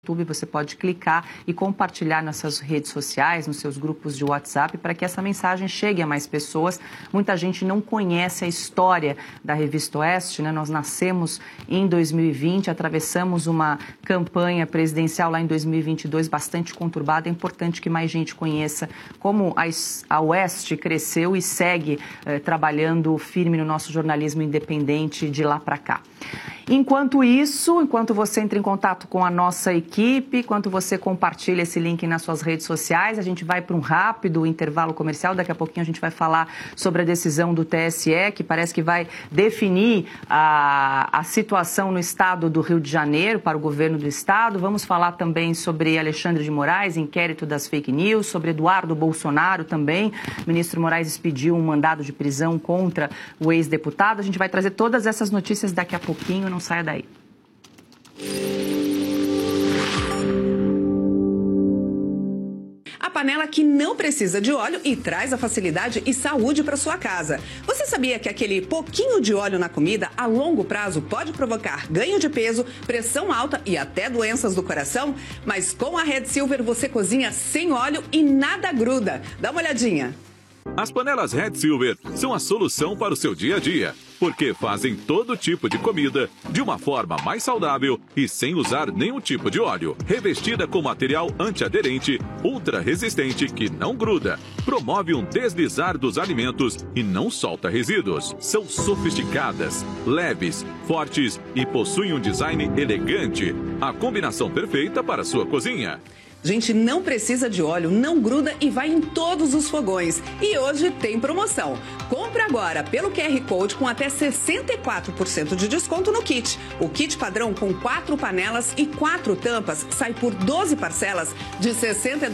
YouTube, você pode clicar e compartilhar nas suas redes sociais, nos seus grupos de WhatsApp, para que essa mensagem chegue a mais pessoas. Muita gente não conhece a história da Revista Oeste, né? Nós nascemos em 2020, atravessamos uma campanha presidencial lá em 2022 bastante conturbada. É importante que mais gente conheça como a Oeste cresceu e segue trabalhando firme no nosso jornalismo independente de lá para cá. Enquanto isso, enquanto você entra em contato com a nossa equipe, enquanto você compartilha esse link nas suas redes sociais, a gente vai para um rápido intervalo comercial. Daqui a pouquinho a gente vai falar sobre a decisão do TSE, que parece que vai definir a situação no estado do Rio de Janeiro para o governo do estado. Vamos falar também sobre Alexandre de Moraes, inquérito das fake news, sobre Eduardo Bolsonaro também. O ministro Moraes expediu um mandado de prisão contra o ex-deputado. A gente vai trazer todas essas notícias daqui a pouquinho. Não saia daí. A panela que não precisa de óleo e traz a facilidade e saúde para sua casa. Você sabia que aquele pouquinho de óleo na comida a longo prazo pode provocar ganho de peso, pressão alta e até doenças do coração? Mas com a Red Silver você cozinha sem óleo e nada gruda. Dá uma olhadinha. As panelas Red Silver são a solução para o seu dia a dia, porque fazem todo tipo de comida de uma forma mais saudável e sem usar nenhum tipo de óleo. Revestida com material antiaderente, ultra resistente que não gruda, promove um deslizar dos alimentos e não solta resíduos. São sofisticadas, leves, fortes e possuem um design elegante. A combinação perfeita para a sua cozinha. Gente, não precisa de óleo, não gruda e vai em todos os fogões. E hoje tem promoção. Compre agora pelo QR Code com até 64% de desconto no kit. O kit padrão com 4 panelas e 4 tampas sai por 12 parcelas de R$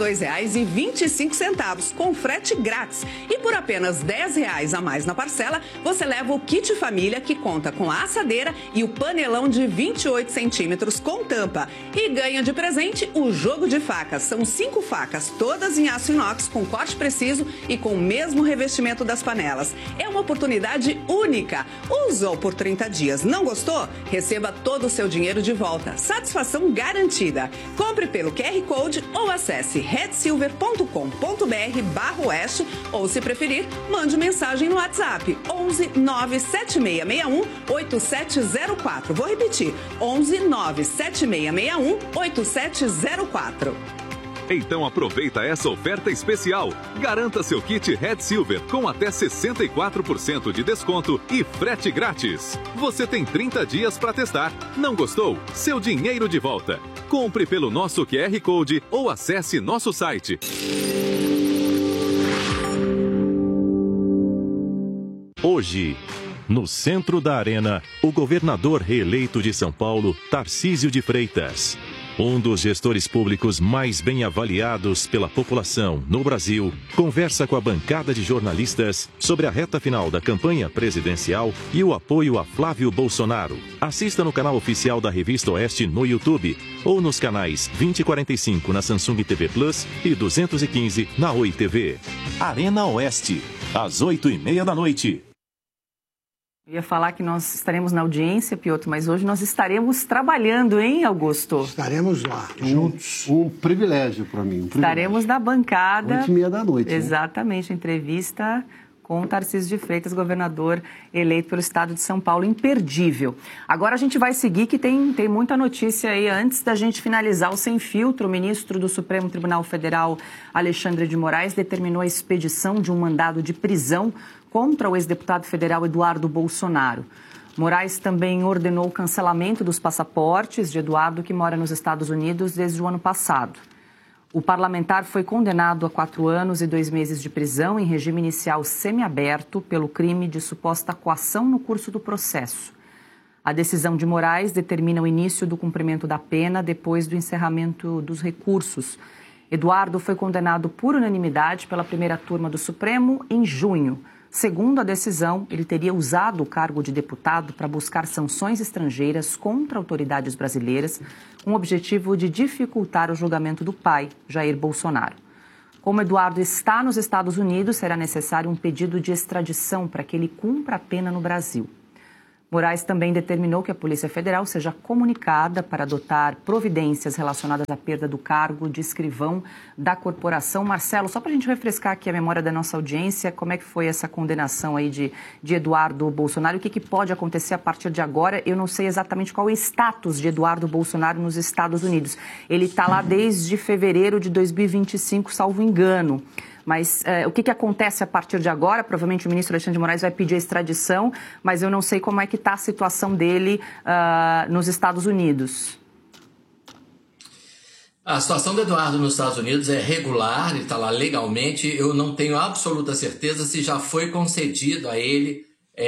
62,25, com frete grátis. E por apenas R$ 10 a mais na parcela, você leva o kit família, que conta com a assadeira e o panelão de 28 centímetros com tampa. E ganha de presente o jogo de facas. São 5 facas, todas em aço inox, com corte preciso e com o mesmo revestimento das panelas. É uma oportunidade única. Usou por 30 dias, não gostou? Receba todo o seu dinheiro de volta. Satisfação garantida. Compre pelo QR Code ou acesse redsilver.com.br/oeste ou, se preferir, mande mensagem no WhatsApp 11 97661 8704. Vou repetir, 11 97661 8704. Então aproveita essa oferta especial. Garanta seu kit Red Silver com até 64% de desconto e frete grátis. Você tem 30 dias para testar. Não gostou? Seu dinheiro de volta. Compre pelo nosso QR Code ou acesse nosso site. Hoje, no centro da arena, o governador reeleito de São Paulo, Tarcísio de Freitas. Um dos gestores públicos mais bem avaliados pela população no Brasil, conversa com a bancada de jornalistas sobre a reta final da campanha presidencial e o apoio a Flávio Bolsonaro. Assista no canal oficial da Revista Oeste no YouTube ou nos canais 2045 na Samsung TV Plus e 215 na Oi TV. Arena Oeste, às 20h30 da noite. Eu ia falar que nós estaremos na audiência, Piotr, mas hoje nós estaremos trabalhando, hein, Augusto? Estaremos lá, juntos. Um privilégio para mim. Estaremos na bancada. 8h30 da noite. Exatamente, entrevista com o Tarcísio de Freitas, governador eleito pelo estado de São Paulo, imperdível. Agora a gente vai seguir, que tem muita notícia aí. Antes da gente finalizar o Sem Filtro, o ministro do Supremo Tribunal Federal, Alexandre de Moraes, determinou a expedição de um mandado de prisão contra o ex-deputado federal Eduardo Bolsonaro. Moraes também ordenou o cancelamento dos passaportes de Eduardo, que mora nos Estados Unidos desde o ano passado. O parlamentar foi condenado a 4 anos e 2 meses de prisão em regime inicial semiaberto pelo crime de suposta coação no curso do processo. A decisão de Moraes determina o início do cumprimento da pena depois do encerramento dos recursos. Eduardo foi condenado por unanimidade pela primeira turma do Supremo em junho. Segundo a decisão, ele teria usado o cargo de deputado para buscar sanções estrangeiras contra autoridades brasileiras, com o objetivo de dificultar o julgamento do pai, Jair Bolsonaro. Como Eduardo está nos Estados Unidos, será necessário um pedido de extradição para que ele cumpra a pena no Brasil. Moraes também determinou que a Polícia Federal seja comunicada para adotar providências relacionadas à perda do cargo de escrivão da corporação. Marcelo, só para a gente refrescar aqui a memória da nossa audiência, como é que foi essa condenação aí de Eduardo Bolsonaro? O que pode acontecer a partir de agora? Eu não sei exatamente qual é o status de Eduardo Bolsonaro nos Estados Unidos. Ele está lá desde fevereiro de 2025, salvo engano. Mas o que acontece a partir de agora? Provavelmente o ministro Alexandre de Moraes vai pedir a extradição, mas eu não sei como é que está a situação dele nos Estados Unidos. A situação do Eduardo nos Estados Unidos é regular, ele está lá legalmente. Eu não tenho absoluta certeza se já foi concedido a ele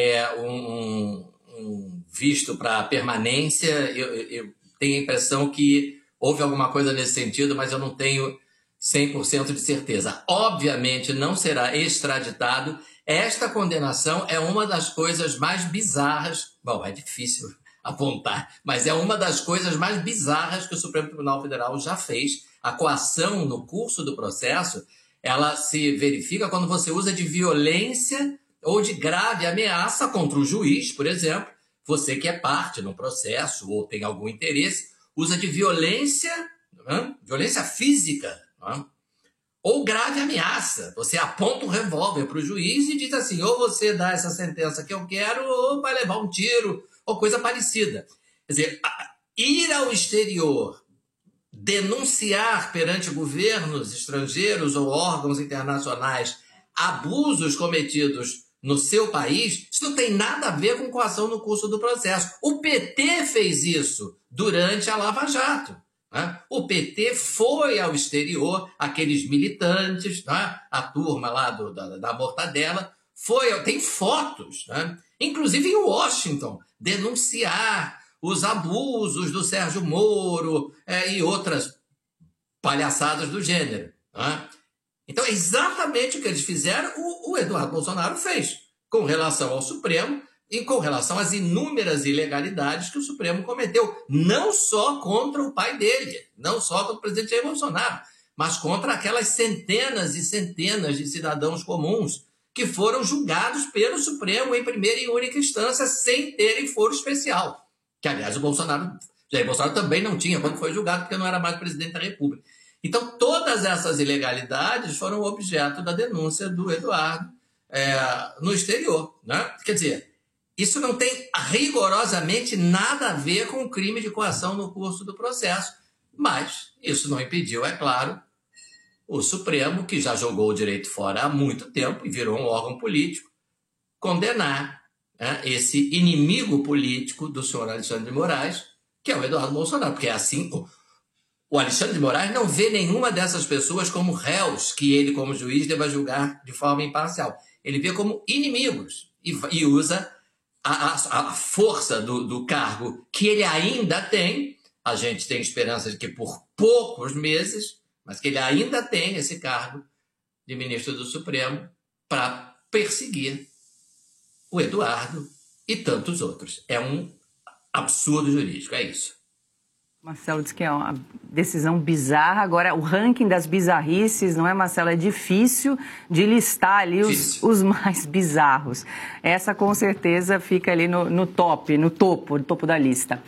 um visto para permanência. Eu tenho a impressão que houve alguma coisa nesse sentido, mas eu não tenho 100% de certeza. Obviamente não será extraditado. Esta condenação é uma das coisas mais bizarras, bom, é difícil apontar, mas é uma das coisas mais bizarras que o Supremo Tribunal Federal já fez. A coação no curso do processo, ela se verifica quando você usa de violência ou de grave ameaça contra o juiz, por exemplo, você que é parte no processo ou tem algum interesse, usa de violência física, ou grave ameaça. Você aponta um revólver para o juiz e diz assim, ou você dá essa sentença que eu quero, ou vai levar um tiro, ou coisa parecida. Quer dizer, ir ao exterior, denunciar perante governos estrangeiros ou órgãos internacionais abusos cometidos no seu país, isso não tem nada a ver com coação no curso do processo. O PT fez isso durante a Lava Jato. O PT foi ao exterior, aqueles militantes, a turma lá da Mortadela, tem fotos, inclusive em Washington, denunciar os abusos do Sérgio Moro e outras palhaçadas do gênero. Então é exatamente o que eles fizeram, o Eduardo Bolsonaro fez com relação ao Supremo, e com relação às inúmeras ilegalidades que o Supremo cometeu, não só contra o pai dele, não só contra o presidente Jair Bolsonaro, mas contra aquelas centenas e centenas de cidadãos comuns que foram julgados pelo Supremo em primeira e única instância sem terem foro especial. Que, aliás, Jair Bolsonaro também não tinha quando foi julgado, porque não era mais presidente da República. Então, todas essas ilegalidades foram objeto da denúncia do Eduardo no exterior. Quer dizer, isso não tem rigorosamente nada a ver com o crime de coação no curso do processo, mas isso não impediu, é claro, o Supremo, que já jogou o direito fora há muito tempo e virou um órgão político, condenar esse inimigo político do senhor Alexandre de Moraes, que é o Eduardo Bolsonaro, porque é assim, o Alexandre de Moraes não vê nenhuma dessas pessoas como réus que ele, como juiz, deva julgar de forma imparcial. Ele vê como inimigos e usa a força do cargo que ele ainda tem. A gente tem esperança de que por poucos meses, mas que ele ainda tem esse cargo de ministro do Supremo para perseguir o Eduardo e tantos outros. É um absurdo jurídico, é isso. Marcelo disse que é uma decisão bizarra. Agora, o ranking das bizarrices, não é, Marcelo? É difícil de listar ali os mais bizarros. Essa, com certeza, fica ali no topo da lista.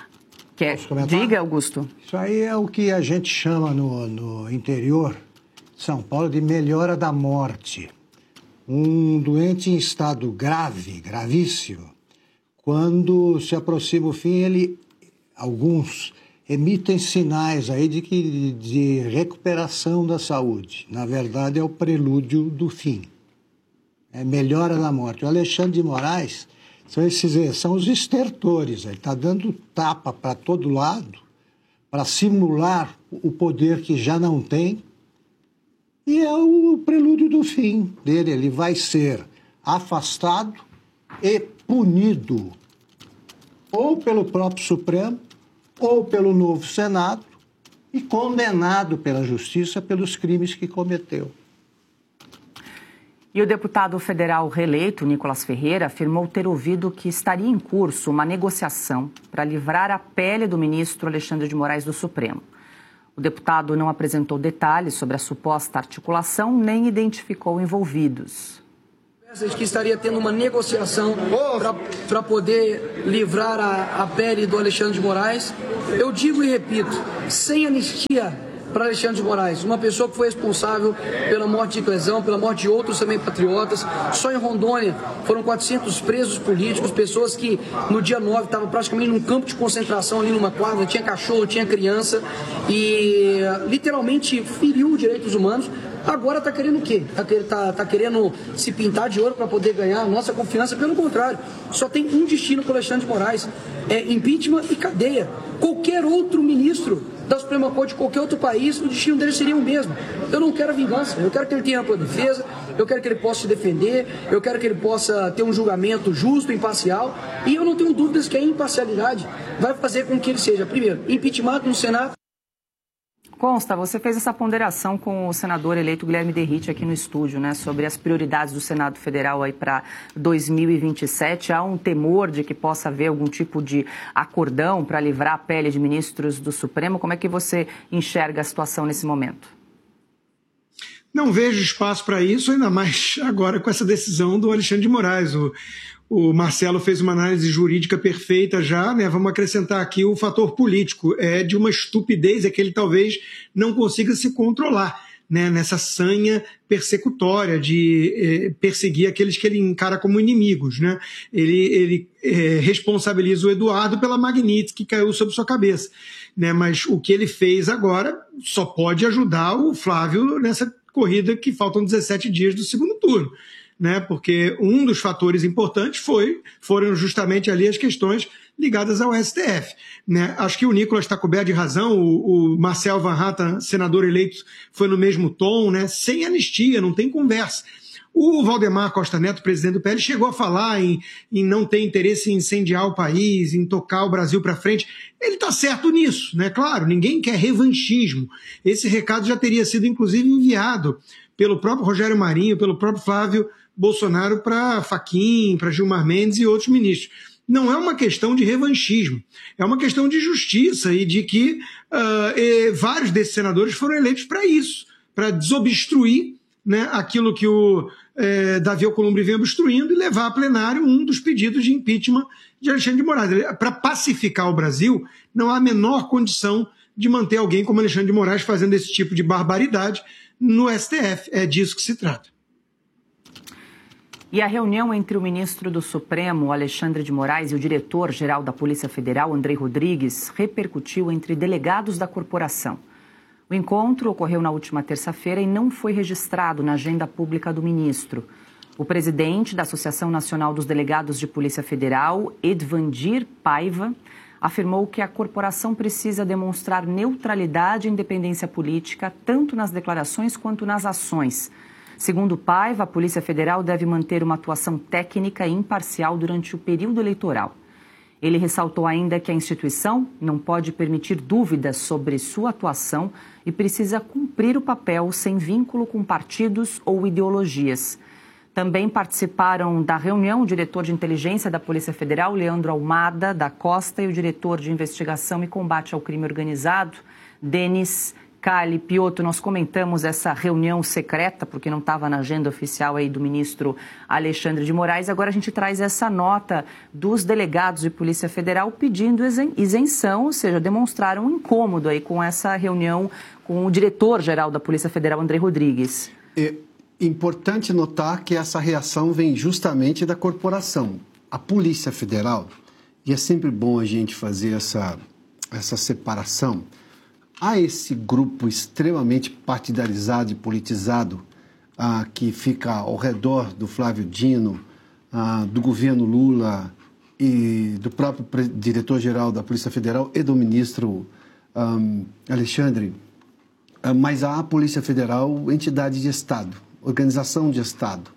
Diga, Augusto. Isso aí é o que a gente chama no interior de São Paulo de melhora da morte. Um doente em estado grave, gravíssimo, quando se aproxima o fim, alguns emitem sinais aí de recuperação da saúde. Na verdade, é o prelúdio do fim. É melhora da morte. O Alexandre de Moraes são os estertores. Ele está dando tapa para todo lado para simular o poder que já não tem. E é o prelúdio do fim dele. Ele vai ser afastado e punido ou pelo próprio Supremo ou pelo novo Senado e condenado pela Justiça pelos crimes que cometeu. E o deputado federal reeleito, Nicolas Ferreira, afirmou ter ouvido que estaria em curso uma negociação para livrar a pele do ministro Alexandre de Moraes do Supremo. O deputado não apresentou detalhes sobre a suposta articulação nem identificou envolvidos. Que estaria tendo uma negociação para poder livrar a pele do Alexandre de Moraes. Eu digo e repito, sem anistia para Alexandre de Moraes, uma pessoa que foi responsável pela morte de Clezão, pela morte de outros também patriotas. Só em Rondônia foram 400 presos políticos, pessoas que no dia 9 estavam praticamente num campo de concentração ali numa quadra, tinha cachorro, tinha criança e literalmente feriu os direitos humanos. Agora está querendo o quê? Está querendo se pintar de ouro para poder ganhar a nossa confiança? Pelo contrário, só tem um destino para o Alexandre de Moraes, é impeachment e cadeia. Qualquer outro ministro da Suprema Corte de qualquer outro país, o destino dele seria o mesmo. Eu não quero a vingança, eu quero que ele tenha ampla defesa, eu quero que ele possa se defender, eu quero que ele possa ter um julgamento justo, imparcial, e eu não tenho dúvidas que a imparcialidade vai fazer com que ele seja, primeiro, impeachment no Senado. Consta, você fez essa ponderação com o senador eleito Guilherme Derrite aqui no estúdio, né, sobre as prioridades do Senado Federal aí para 2027. Há um temor de que possa haver algum tipo de acordão para livrar a pele de ministros do Supremo. Como é que você enxerga a situação nesse momento? Não vejo espaço para isso, ainda mais agora com essa decisão do Alexandre de Moraes. O Marcelo fez uma análise jurídica perfeita já, né? Vamos acrescentar aqui o fator político. É de uma estupidez, é que ele talvez não consiga se controlar, né? Nessa sanha persecutória de perseguir aqueles que ele encara como inimigos, né? Ele responsabiliza o Eduardo pela Magnitsky que caiu sobre sua cabeça, né? Mas o que ele fez agora só pode ajudar o Flávio nessa corrida que faltam 17 dias do segundo turno, né? Porque um dos fatores importantes foram justamente ali as questões ligadas ao STF, né? Acho que o Nicolas está coberto de razão, o Marcel Van Hatten, senador eleito, foi no mesmo tom, né? Sem anistia, não tem conversa. O Valdemar Costa Neto, presidente do PL, chegou a falar em não ter interesse em incendiar o país, em tocar o Brasil para frente. Ele está certo nisso, né? Claro, ninguém quer revanchismo. Esse recado já teria sido, inclusive, enviado pelo próprio Rogério Marinho, pelo próprio Flávio Bolsonaro para Fachin, para Gilmar Mendes e outros ministros. Não é uma questão de revanchismo, é uma questão de justiça e de que vários desses senadores foram eleitos para isso, para desobstruir, né, aquilo que o Davi Alcolumbre vem obstruindo e levar a plenário um dos pedidos de impeachment de Alexandre de Moraes. Para pacificar o Brasil, não há a menor condição de manter alguém como Alexandre de Moraes fazendo esse tipo de barbaridade no STF. É disso que se trata. E a reunião entre o ministro do Supremo, Alexandre de Moraes, e o diretor-geral da Polícia Federal, Andrei Rodrigues, repercutiu entre delegados da corporação. O encontro ocorreu na última terça-feira e não foi registrado na agenda pública do ministro. O presidente da Associação Nacional dos Delegados de Polícia Federal, Edvandir Paiva, afirmou que a corporação precisa demonstrar neutralidade e independência política, tanto nas declarações quanto nas ações. Segundo Paiva, a Polícia Federal deve manter uma atuação técnica e imparcial durante o período eleitoral. Ele ressaltou ainda que a instituição não pode permitir dúvidas sobre sua atuação e precisa cumprir o papel sem vínculo com partidos ou ideologias. Também participaram da reunião o diretor de inteligência da Polícia Federal, Leandro Almada da Costa, e o diretor de investigação e combate ao crime organizado, Denis Cali Piotto. Nós comentamos essa reunião secreta, porque não estava na agenda oficial aí do ministro Alexandre de Moraes. Agora a gente traz essa nota dos delegados de Polícia Federal pedindo isenção, ou seja, demonstraram um incômodo aí com essa reunião com o diretor-geral da Polícia Federal, Andrei Rodrigues. É importante notar que essa reação vem justamente da corporação. A Polícia Federal, e é sempre bom a gente fazer essa separação, há esse grupo extremamente partidarizado e politizado que fica ao redor do Flávio Dino, do governo Lula e do próprio diretor-geral da Polícia Federal e do ministro Alexandre, mas há a Polícia Federal, entidade de Estado, organização de Estado.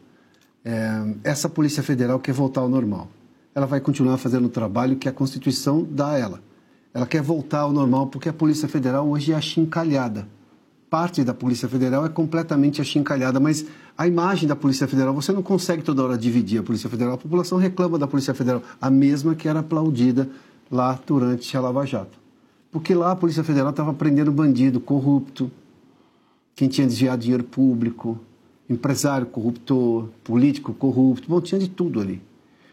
Essa Polícia Federal quer voltar ao normal. Ela vai continuar fazendo o trabalho que a Constituição dá a ela. Ela quer voltar ao normal porque a Polícia Federal hoje é achincalhada. Parte da Polícia Federal é completamente achincalhada, mas a imagem da Polícia Federal, você não consegue toda hora dividir a Polícia Federal. A população reclama da Polícia Federal, a mesma que era aplaudida lá durante a Lava Jato. Porque lá a Polícia Federal estava prendendo bandido corrupto, quem tinha desviado dinheiro público, empresário corruptor, político corrupto, bom, tinha de tudo ali.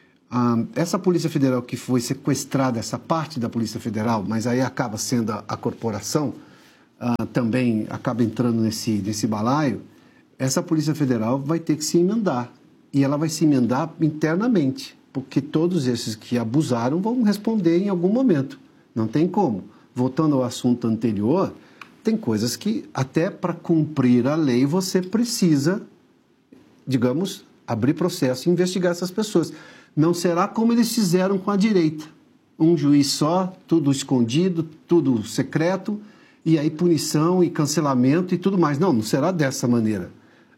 Essa Polícia Federal que foi sequestrada, essa parte da Polícia Federal, mas aí acaba sendo a corporação, também acaba entrando nesse balaio, essa Polícia Federal vai ter que se emendar. E ela vai se emendar internamente, porque todos esses que abusaram vão responder em algum momento. Não tem como. Voltando ao assunto anterior, tem coisas que até para cumprir a lei você precisa, digamos, abrir processo e investigar essas pessoas. Não será como eles fizeram com a direita. Um juiz só, tudo escondido, tudo secreto, e aí punição e cancelamento e tudo mais. Não será dessa maneira.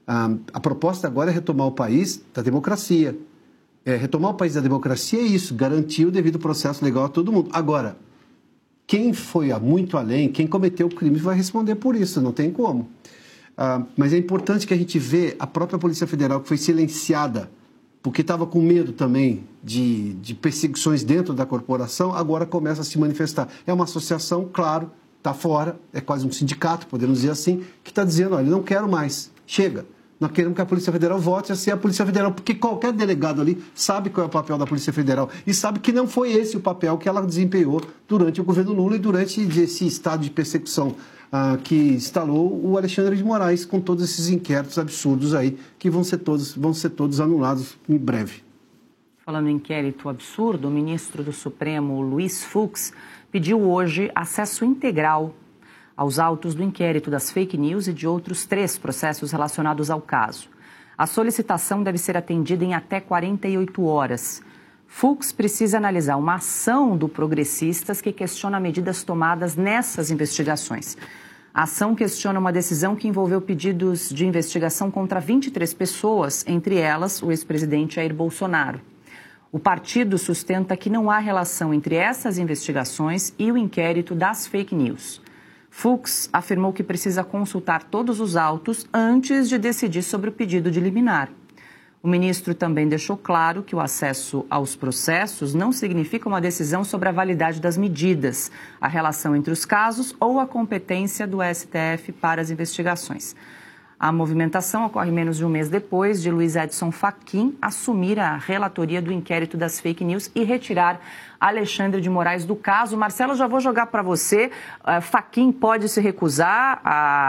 A proposta agora é retomar o país da democracia. Retomar o país da democracia é isso, garantir o devido processo legal a todo mundo. Agora, quem foi muito além, quem cometeu o crime vai responder por isso, não tem como. Mas é importante que a gente vê a própria Polícia Federal que foi silenciada porque estava com medo também de perseguições dentro da corporação, agora começa a se manifestar. É uma associação, claro, está fora, é quase um sindicato, podemos dizer assim, que está dizendo, olha, não quero mais, chega. Nós queremos que a Polícia Federal volte a ser a Polícia Federal, porque qualquer delegado ali sabe qual é o papel da Polícia Federal e sabe que não foi esse o papel que ela desempenhou durante o governo Lula e durante esse estado de persecução que instalou o Alexandre de Moraes, com todos esses inquéritos absurdos aí, que vão ser todos anulados em breve. Falando em inquérito absurdo, o ministro do Supremo, Luiz Fux, pediu hoje acesso integral aos autos do inquérito das fake news e de outros 3 processos relacionados ao caso. A solicitação deve ser atendida em até 48 horas. Fux precisa analisar uma ação do Progressistas que questiona medidas tomadas nessas investigações. A ação questiona uma decisão que envolveu pedidos de investigação contra 23 pessoas, entre elas o ex-presidente Jair Bolsonaro. O partido sustenta que não há relação entre essas investigações e o inquérito das fake news. Fux afirmou que precisa consultar todos os autos antes de decidir sobre o pedido de liminar. O ministro também deixou claro que o acesso aos processos não significa uma decisão sobre a validade das medidas, a relação entre os casos ou a competência do STF para as investigações. A movimentação ocorre menos de um mês depois de Luiz Edson Fachin assumir a relatoria do inquérito das fake news e retirar Alexandre de Moraes do caso. Marcelo, já vou jogar para você. Fachin pode se recusar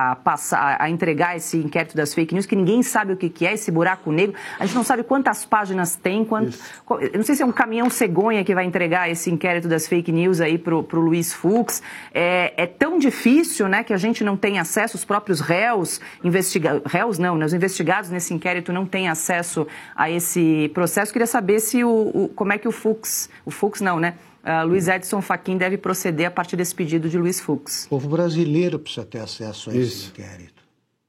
a entregar esse inquérito das fake news, que ninguém sabe o que é, esse buraco negro. A gente não sabe quantas páginas tem, eu não sei se é um caminhão cegonha que vai entregar esse inquérito das fake news aí para o Luiz Fux. É tão difícil, né, que a gente não tem acesso, os próprios réus, os investigados nesse inquérito não têm acesso a esse processo. Queria saber se como é que Luiz Edson Fachin deve proceder a partir desse pedido de Luiz Fux. O povo brasileiro precisa ter acesso a esse inquérito.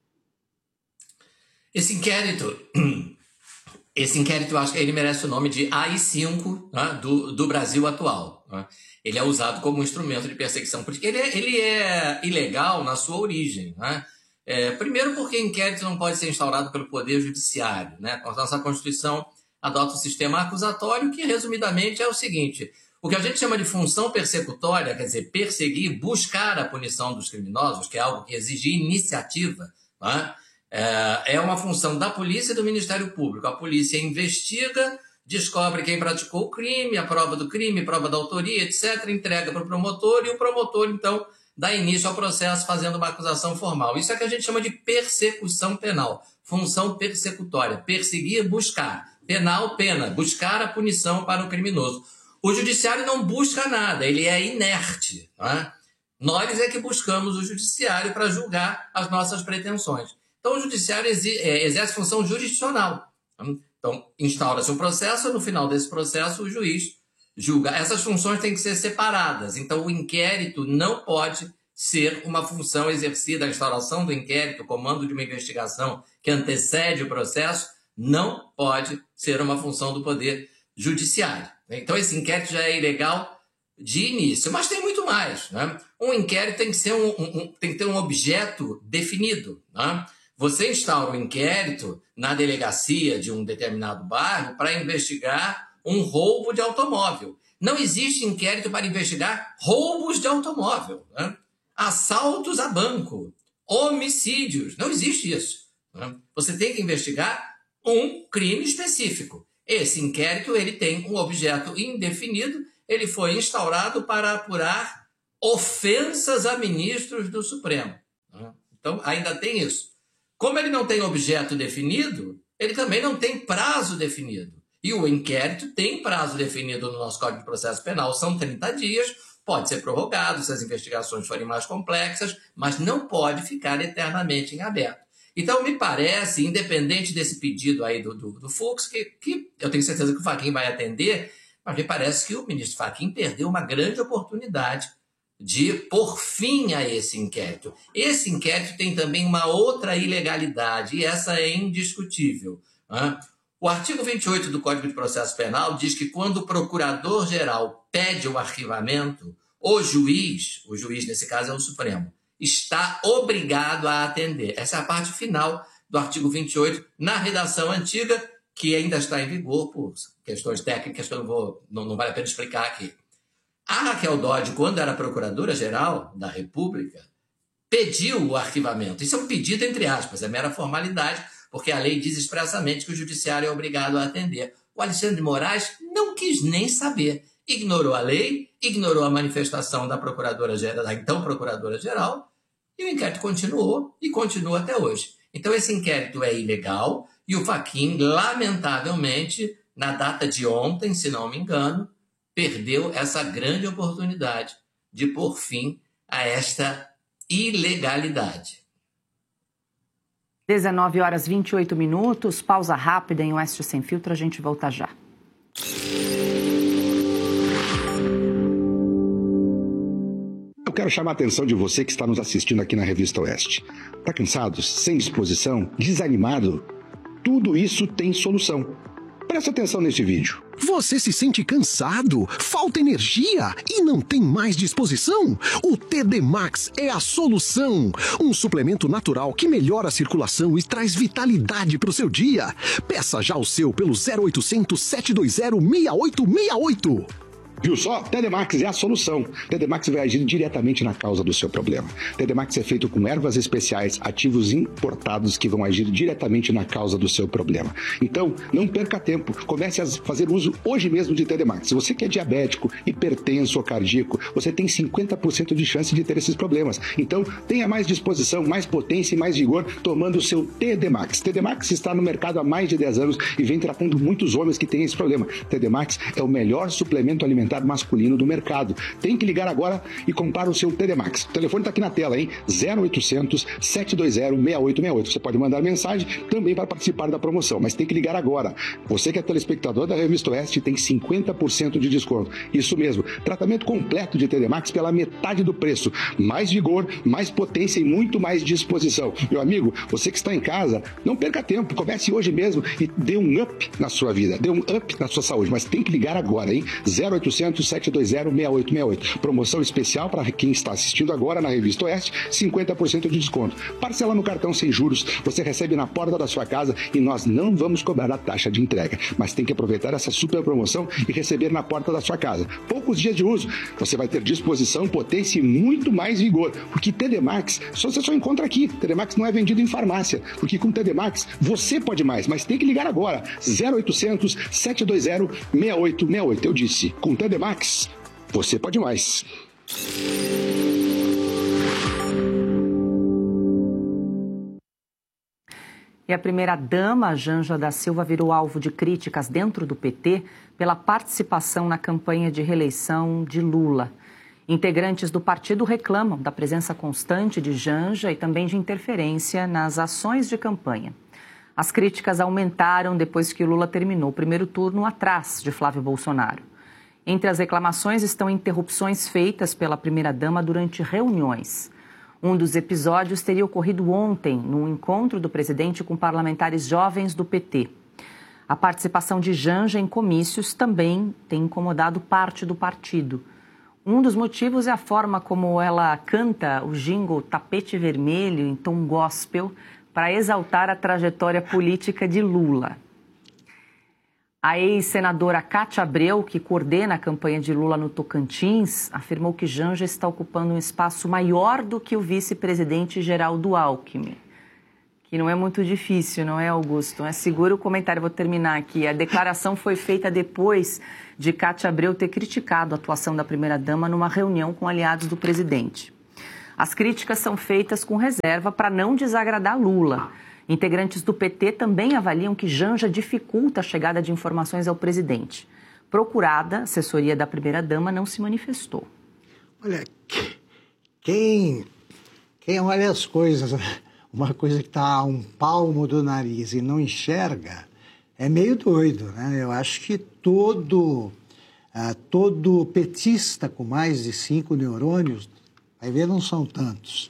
Esse inquérito, eu acho que ele merece o nome de AI-5, né, do Brasil atual. Né? Ele é usado como instrumento de perseguição política. Ele é ilegal na sua origem. Né? Primeiro porque inquérito não pode ser instaurado pelo Poder Judiciário. Né? Nossa Constituição adota o sistema acusatório, que resumidamente é o seguinte: o que a gente chama de função persecutória, quer dizer, perseguir, buscar a punição dos criminosos, que é algo que exige iniciativa, né? É uma função da polícia e do Ministério Público. A polícia investiga, descobre quem praticou o crime, a prova do crime, prova da autoria, etc., entrega para o promotor, e o promotor, então, dá início ao processo fazendo uma acusação formal. Isso é que a gente chama de persecução penal, função persecutória, perseguir, buscar. Penal, pena, buscar a punição para o criminoso. O judiciário não busca nada, ele é inerte. Né? Nós é que buscamos o judiciário para julgar as nossas pretensões. Então, o judiciário exerce função jurisdicional. Então, instaura-se um processo, no final desse processo, o juiz julga. Essas funções têm que ser separadas. Então, o inquérito não pode ser uma função exercida, a instauração do inquérito, o comando de uma investigação que antecede o processo, não pode ser uma função do Poder Judiciário. Então, esse inquérito já é ilegal de início. Mas tem muito mais. Né? Um inquérito tem que ser tem que ter um objeto definido. Né? Você instaura um inquérito na delegacia de um determinado bairro para investigar um roubo de automóvel. Não existe inquérito para investigar roubos de automóvel, né? Assaltos a banco, homicídios. Não existe isso. Né? Você tem que investigar um crime específico. Esse inquérito ele tem um objeto indefinido, ele foi instaurado para apurar ofensas a ministros do Supremo. Né? Então, ainda tem isso. Como ele não tem objeto definido, ele também não tem prazo definido. E o inquérito tem prazo definido no nosso Código de Processo Penal, são 30 dias, pode ser prorrogado se as investigações forem mais complexas, mas não pode ficar eternamente em aberto. Então, me parece, independente desse pedido aí do Fux, que eu tenho certeza que o Fachin vai atender, mas me parece que o ministro Fachin perdeu uma grande oportunidade de pôr fim a esse inquérito. Esse inquérito tem também uma outra ilegalidade, e essa é indiscutível. Né? O artigo 28 do Código de Processo Penal diz que quando o procurador-geral pede o arquivamento, o juiz nesse caso é o Supremo, está obrigado a atender. Essa é a parte final do artigo 28, na redação antiga, que ainda está em vigor por questões técnicas que eu não vale a pena explicar aqui. A Raquel Dodge, quando era procuradora-geral da República, pediu o arquivamento. Isso é um pedido entre aspas, é mera formalidade, porque a lei diz expressamente que o judiciário é obrigado a atender. O Alexandre de Moraes não quis nem saber. Ignorou a lei, ignorou a manifestação da procuradora-geral, da então procuradora-geral, e o inquérito continuou e continua até hoje. Então esse inquérito é ilegal e o Fachin, lamentavelmente, na data de ontem, se não me engano, perdeu essa grande oportunidade de pôr fim a esta ilegalidade. 19h28, pausa rápida em Oeste Sem Filtro, a gente volta já. Eu quero chamar a atenção de você que está nos assistindo aqui na Revista Oeste. Está cansado, sem disposição, desanimado? Tudo isso tem solução. Presta atenção nesse vídeo. Você se sente cansado, falta energia e não tem mais disposição? O TD Max é a solução. Um suplemento natural que melhora a circulação e traz vitalidade para o seu dia. Peça já o seu pelo 0800 720 6868. Viu só? TD-Max é a solução. TD-Max vai agir diretamente na causa do seu problema. TD-Max é feito com ervas especiais, ativos importados que vão agir diretamente na causa do seu problema. Então, não perca tempo. Comece a fazer uso hoje mesmo de TD-Max. Se você que é diabético, hipertenso ou cardíaco, você tem 50% de chance de ter esses problemas. Então, tenha mais disposição, mais potência e mais vigor tomando o seu TD-Max. TD-Max está no mercado há mais de 10 anos e vem tratando muitos homens que têm esse problema. TD-Max é o melhor suplemento alimentar masculino do mercado. Tem que ligar agora e comprar o seu TD Max. O telefone está aqui na tela, hein? 0800 720 6868. Você pode mandar mensagem também para participar da promoção, mas tem que ligar agora. Você que é telespectador da Revista Oeste tem 50% de desconto. Isso mesmo. Tratamento completo de TD Max pela metade do preço. Mais vigor, mais potência e muito mais disposição. Meu amigo, você que está em casa, não perca tempo. Comece hoje mesmo e dê um up na sua vida. Dê um up na sua saúde, mas tem que ligar agora, hein? 0800 720 6868. Promoção especial para quem está assistindo agora na Revista Oeste, 50% de desconto. Parcela no cartão sem juros, você recebe na porta da sua casa e nós não vamos cobrar a taxa de entrega. Mas tem que aproveitar essa super promoção e receber na porta da sua casa. Poucos dias de uso, você vai ter disposição, potência e muito mais vigor. Porque TD Max, você só encontra aqui. TD Max não é vendido em farmácia. Porque com TD Max, você pode mais, mas tem que ligar agora. 0800 720 6868. Eu disse, com TD Max, você pode mais. E a primeira-dama, Janja da Silva, virou alvo de críticas dentro do PT pela participação na campanha de reeleição de Lula. Integrantes do partido reclamam da presença constante de Janja e também de interferência nas ações de campanha. As críticas aumentaram depois que o Lula terminou o primeiro turno atrás de Flávio Bolsonaro. Entre as reclamações estão interrupções feitas pela primeira-dama durante reuniões. Um dos episódios teria ocorrido ontem, num encontro do presidente com parlamentares jovens do PT. A participação de Janja em comícios também tem incomodado parte do partido. Um dos motivos é a forma como ela canta o jingle Tapete Vermelho em tom gospel para exaltar a trajetória política de Lula. A ex-senadora Cátia Abreu, que coordena a campanha de Lula no Tocantins, afirmou que Janja está ocupando um espaço maior do que o vice-presidente Geraldo Alckmin, Que não é muito difícil, não é, Augusto? Segura o comentário, vou terminar aqui. A declaração foi feita depois de Cátia Abreu ter criticado a atuação da primeira-dama numa reunião com aliados do presidente. As críticas são feitas com reserva para não desagradar Lula. Integrantes do PT também avaliam que Janja dificulta a chegada de informações ao presidente. Procurada, a assessoria da primeira-dama não se manifestou. Olha, quem olha as coisas, uma coisa que está a um palmo do nariz e não enxerga, é meio doido, né? Eu acho que todo petista com mais de 5 neurônios, vai ver, não são tantos,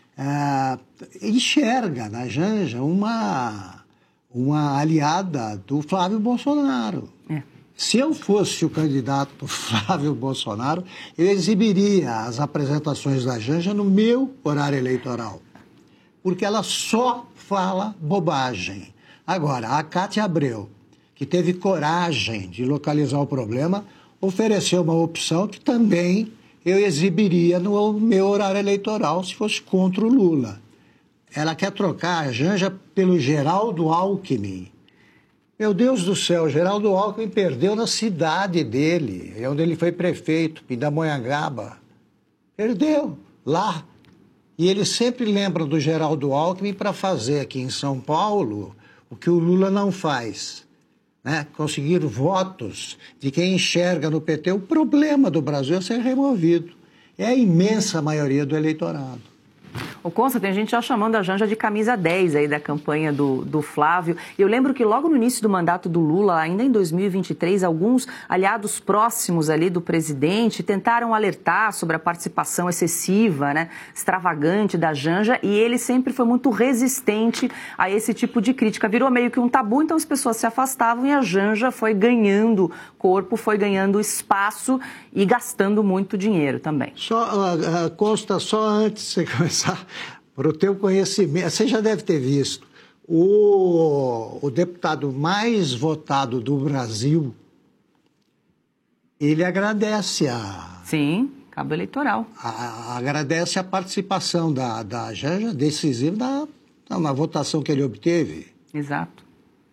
enxerga na Janja uma aliada do Flávio Bolsonaro. Se eu fosse o candidato Flávio Bolsonaro, eu exibiria as apresentações da Janja no meu horário eleitoral, porque ela só fala bobagem. Agora, a Cátia Abreu, que teve coragem de localizar o problema, ofereceu uma opção que também eu exibiria no meu horário eleitoral se fosse contra o Lula. Ela quer trocar a Janja pelo Geraldo Alckmin. Meu Deus do céu, Geraldo Alckmin perdeu na cidade dele, onde ele foi prefeito, Pindamonhangaba. Perdeu lá. E eles sempre lembram do Geraldo Alckmin para fazer aqui em São Paulo o que o Lula não faz, né? Conseguir votos de quem enxerga no PT o problema do Brasil é ser removido. É a imensa maioria do eleitorado. O Consta, tem gente já chamando a Janja de camisa 10 aí da campanha do Flávio. Eu lembro que logo no início do mandato do Lula, ainda em 2023, alguns aliados próximos ali do presidente tentaram alertar sobre a participação excessiva, né, extravagante da Janja, e ele sempre foi muito resistente a esse tipo de crítica. Virou meio que um tabu, então as pessoas se afastavam e a Janja foi ganhando corpo, foi ganhando espaço e gastando muito dinheiro também. Consta, só antes de você começar, para o teu conhecimento, você já deve ter visto, o deputado mais votado do Brasil, ele agradece Sim, cabo eleitoral. Agradece a participação da Janja decisiva na votação que ele obteve. Exato.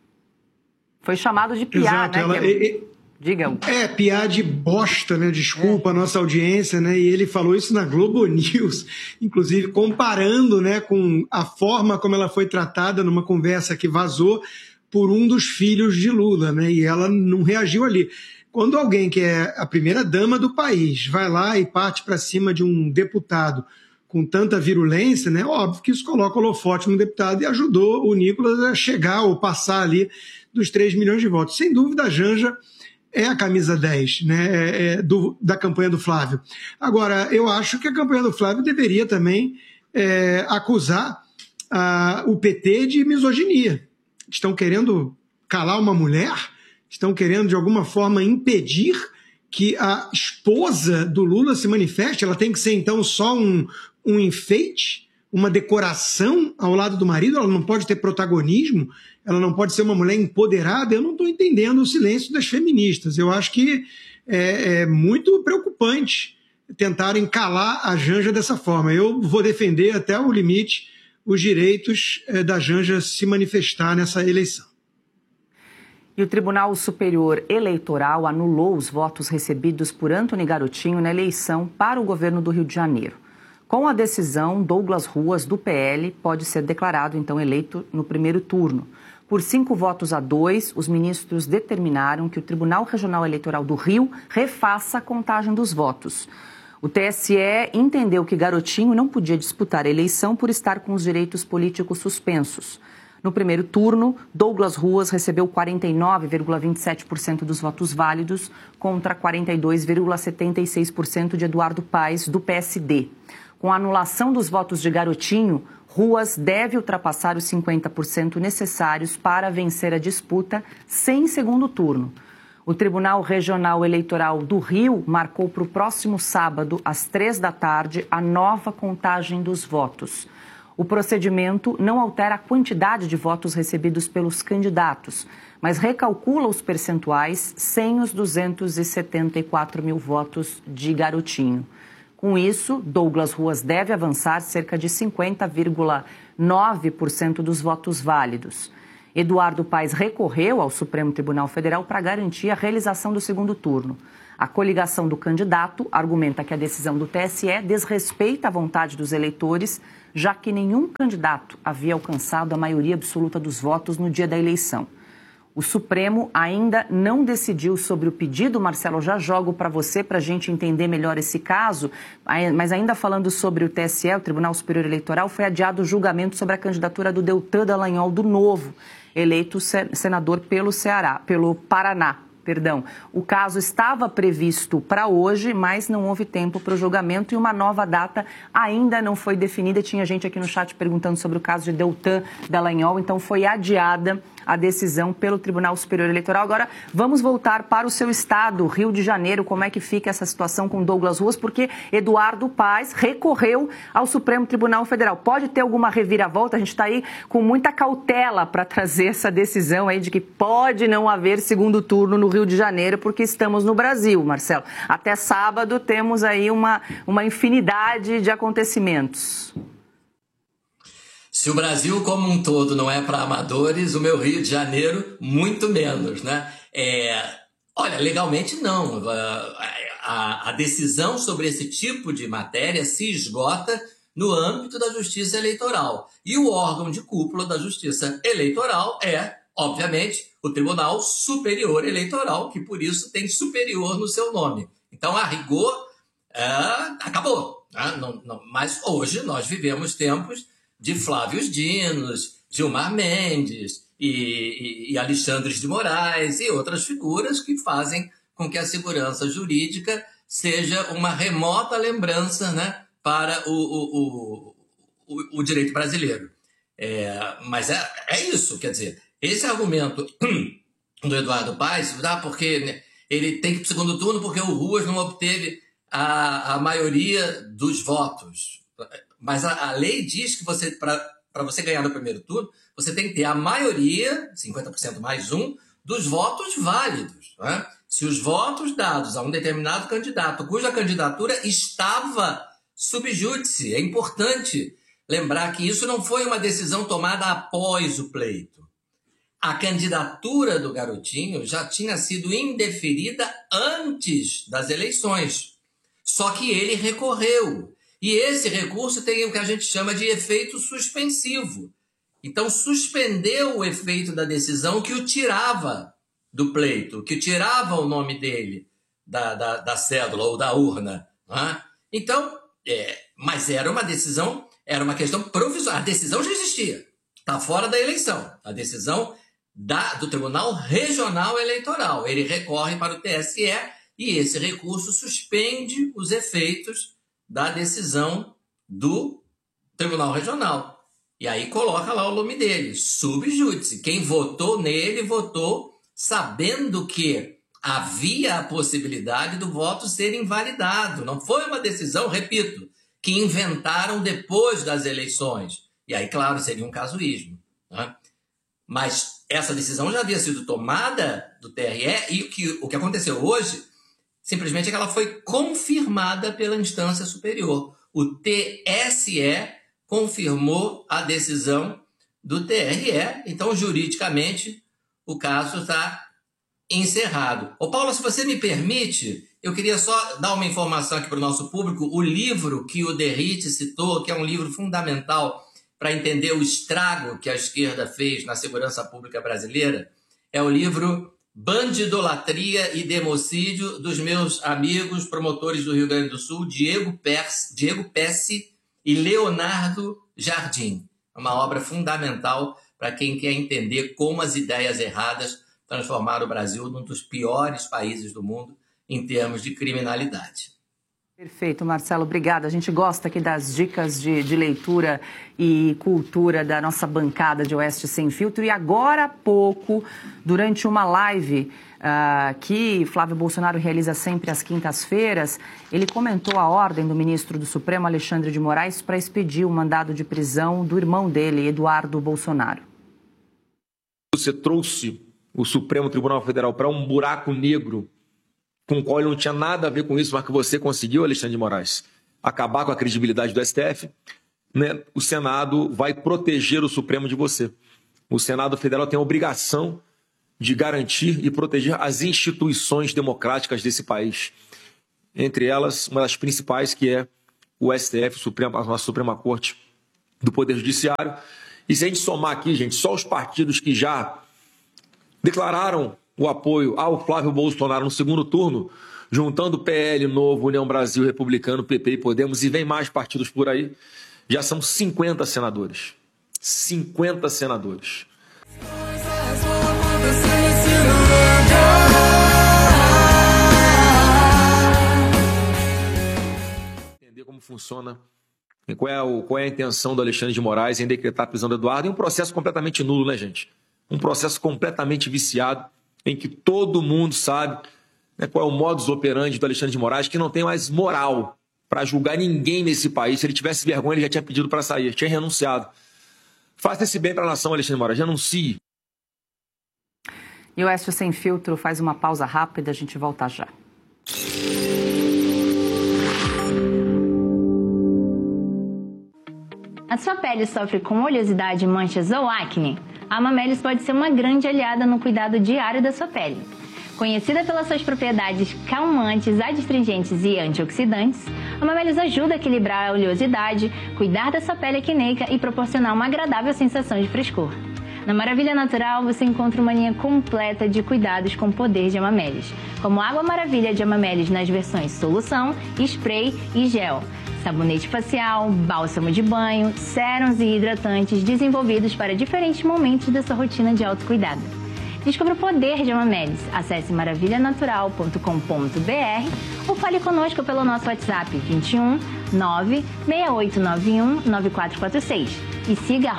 Foi chamado de piá, né? Diga. Piá de bosta, né? Desculpa a nossa audiência, né? E ele falou isso na Globo News, inclusive comparando, né, com a forma como ela foi tratada numa conversa que vazou por um dos filhos de Lula, né? E ela não reagiu ali. Quando alguém que é a primeira-dama do país vai lá e parte para cima de um deputado com tanta virulência, né? Óbvio que isso coloca holofote no deputado e ajudou o Nicolas a chegar ou passar ali dos 3 milhões de votos. Sem dúvida, a Janja é a camisa 10, né, da campanha do Flávio. Agora, eu acho que a campanha do Flávio deveria também acusar o PT de misoginia. Estão querendo calar uma mulher, estão querendo, de alguma forma, impedir que a esposa do Lula se manifeste. Ela tem que ser, então, só um enfeite, uma decoração ao lado do marido, ela não pode ter protagonismo, ela não pode ser uma mulher empoderada. Eu não estou entendendo o silêncio das feministas. Eu acho que é muito preocupante tentarem calar a Janja dessa forma. Eu vou defender até o limite os direitos da Janja se manifestar nessa eleição. E o Tribunal Superior Eleitoral anulou os votos recebidos por Antony Garotinho na eleição para o governo do Rio de Janeiro. Com a decisão, Douglas Ruas, do PL, pode ser declarado, então, eleito no primeiro turno. Por 5-2, os ministros determinaram que o Tribunal Regional Eleitoral do Rio refaça a contagem dos votos. O TSE entendeu que Garotinho não podia disputar a eleição por estar com os direitos políticos suspensos. No primeiro turno, Douglas Ruas recebeu 49,27% dos votos válidos contra 42,76% de Eduardo Paes, do PSD. Com a anulação dos votos de Garotinho, Ruas deve ultrapassar os 50% necessários para vencer a disputa sem segundo turno. O Tribunal Regional Eleitoral do Rio marcou para o próximo sábado, às 15h, a nova contagem dos votos. O procedimento não altera a quantidade de votos recebidos pelos candidatos, mas recalcula os percentuais sem os 274 mil votos de Garotinho. Com isso, Douglas Ruas deve avançar cerca de 50,9% dos votos válidos. Eduardo Paes recorreu ao Supremo Tribunal Federal para garantir a realização do segundo turno. A coligação do candidato argumenta que a decisão do TSE desrespeita a vontade dos eleitores, já que nenhum candidato havia alcançado a maioria absoluta dos votos no dia da eleição. O Supremo ainda não decidiu sobre o pedido. Marcelo, já jogo para você para a gente entender melhor esse caso. Mas ainda falando sobre o TSE, o Tribunal Superior Eleitoral, foi adiado o julgamento sobre a candidatura do Deltan Dallagnol do Novo, eleito senador pelo Paraná. O caso estava previsto para hoje, mas não houve tempo para o julgamento e uma nova data ainda não foi definida. Tinha gente aqui no chat perguntando sobre o caso de Deltan Dallagnol, então foi adiada a decisão pelo Tribunal Superior Eleitoral. Agora, vamos voltar para o seu estado, Rio de Janeiro. Como é que fica essa situação com Douglas Ruas? Porque Eduardo Paes recorreu ao Supremo Tribunal Federal. Pode ter alguma reviravolta? A gente está aí com muita cautela para trazer essa decisão aí de que pode não haver segundo turno no Rio de Janeiro, porque estamos no Brasil, Marcelo. Até sábado temos aí uma infinidade de acontecimentos. Se o Brasil como um todo não é para amadores, o meu Rio de Janeiro muito menos, né? Olha, legalmente não. A decisão sobre esse tipo de matéria se esgota no âmbito da Justiça Eleitoral. E o órgão de cúpula da Justiça Eleitoral é, obviamente, o Tribunal Superior Eleitoral, que por isso tem superior no seu nome. Então, a rigor, acabou. Né? Mas hoje nós vivemos tempos de Flávio Dinos, Gilmar Mendes e Alexandre de Moraes e outras figuras que fazem com que a segurança jurídica seja uma remota lembrança, né, para o direito brasileiro. Mas é isso, quer dizer, esse argumento do Eduardo Paes, porque ele tem que ir para o segundo turno porque o Ruas não obteve a maioria dos votos. Mas a lei diz que para você ganhar no primeiro turno, você tem que ter a maioria, 50% mais um, dos votos válidos. Né? Se os votos dados a um determinado candidato, cuja candidatura estava sub júdice, é importante lembrar que isso não foi uma decisão tomada após o pleito. A candidatura do garotinho já tinha sido indeferida antes das eleições. Só que ele recorreu. E esse recurso tem o que a gente chama de efeito suspensivo. Então, suspendeu o efeito da decisão que o tirava do pleito, que tirava o nome dele da cédula ou da urna. Né? Então, mas era uma decisão, era uma questão provisória. A decisão já existia, está fora da eleição. A decisão do Tribunal Regional Eleitoral. Ele recorre para o TSE e esse recurso suspende os efeitos da decisão do Tribunal Regional. E aí coloca lá o nome dele, sub júdice. Quem votou nele, votou sabendo que havia a possibilidade do voto ser invalidado. Não foi uma decisão, repito, que inventaram depois das eleições. E aí, claro, seria um casuísmo. Né? Mas essa decisão já havia sido tomada do TRE e o que aconteceu hoje simplesmente é que ela foi confirmada pela instância superior. O TSE confirmou a decisão do TRE, então, juridicamente, o caso está encerrado. Ô, Paula, se você me permite, eu queria só dar uma informação aqui para o nosso público. O livro que o Derrite citou, que é um livro fundamental para entender o estrago que a esquerda fez na segurança pública brasileira, é o livro Bandidolatria e Democídio, dos meus amigos promotores do Rio Grande do Sul, Diego Pesce e Leonardo Jardim. É uma obra fundamental para quem quer entender como as ideias erradas transformaram o Brasil num dos piores países do mundo em termos de criminalidade. Perfeito, Marcelo, obrigada. A gente gosta aqui das dicas de leitura e cultura da nossa bancada de Oeste Sem Filtro. E agora há pouco, durante uma live que Flávio Bolsonaro realiza sempre às quintas-feiras, ele comentou a ordem do ministro do Supremo, Alexandre de Moraes, para expedir o mandado de prisão do irmão dele, Eduardo Bolsonaro. Você trouxe o Supremo Tribunal Federal para um buraco negro com o qual ele não tinha nada a ver com isso, mas que você conseguiu, Alexandre de Moraes. acabar com a credibilidade do STF, né, o Senado vai proteger o Supremo de você. O Senado Federal tem a obrigação de garantir e proteger as instituições democráticas desse país. Entre elas, uma das principais, que é o STF, a nossa Suprema Corte do Poder Judiciário. E se a gente somar aqui, gente, só os partidos que já declararam o apoio ao Flávio Bolsonaro no segundo turno, juntando PL, Novo, União Brasil, Republicano, PP e Podemos, e vem mais partidos por aí, já são 50 senadores. 50 senadores. Entender como funciona, qual é a intenção do Alexandre de Moraes em decretar a prisão do Eduardo, é um processo completamente nulo, né, gente? Um processo completamente viciado, em que todo mundo sabe, né, qual é o modus operandi do Alexandre de Moraes, que não tem mais moral para julgar ninguém nesse país. Se ele tivesse vergonha, ele já tinha pedido para sair, tinha renunciado. Faça esse bem para a nação, Alexandre de Moraes, renuncie. E o Oeste Sem Filtro faz uma pausa rápida, a gente volta já. A sua pele sofre com oleosidade, manchas ou acne? A Amamelis pode ser uma grande aliada no cuidado diário da sua pele. Conhecida pelas suas propriedades calmantes, adstringentes e antioxidantes, a Amamelis ajuda a equilibrar a oleosidade, cuidar da sua pele acneica e proporcionar uma agradável sensação de frescor. Na Maravilha Natural, você encontra uma linha completa de cuidados com o poder de Amamelis, como Água Maravilha de Amamelis nas versões solução, spray e gel, sabonete facial, bálsamo de banho, sérums e hidratantes desenvolvidos para diferentes momentos da sua rotina de autocuidado. Descubra o poder de Amamelis. Acesse maravilhanatural.com.br ou fale conosco pelo nosso WhatsApp 21 96891 9446 e siga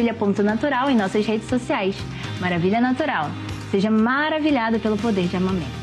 @maravilha.natural em nossas redes sociais. Maravilha Natural. Seja maravilhado pelo poder de Amamelis.